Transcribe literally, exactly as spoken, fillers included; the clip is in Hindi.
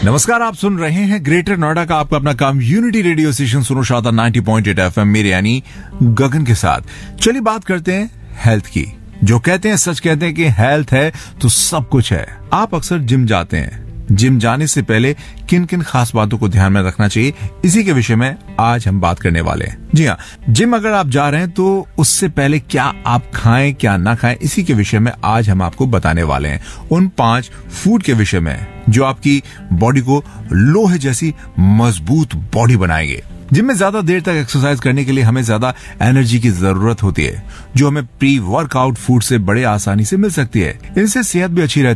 नमस्कार, आप सुन रहे हैं ग्रेटर नोएडा का आपका अपना कम्युनिटी रेडियो स्टेशन सुनो शादा नब्बे पॉइंट आठ एफएम, मेरे यानी गगन के साथ। चलिए बात करते हैं हेल्थ की। जो कहते हैं सच कहते हैं कि हेल्थ है तो सब कुछ है। आप अक्सर जिम जाते हैं, जिम जाने से पहले किन किन खास बातों को ध्यान में रखना चाहिए, इसी के विषय में आज हम बात करने वाले हैं। जी हाँ, जिम अगर आप जा रहे हैं तो उससे पहले क्या आप खाएं क्या ना खाएं, इसी के विषय में आज हम आपको बताने वाले हैं। उन पांच फूड के विषय में जो आपकी बॉडी को लोहे जैसी मजबूत बॉडी बनाएंगे। जिम में ज्यादा देर तक एक्सरसाइज करने के लिए हमें ज्यादा एनर्जी की जरूरत होती है, जो हमें प्री वर्कआउट फूड से बड़े आसानी से मिल सकती है। इनसे सेहत भी अच्छी रहती है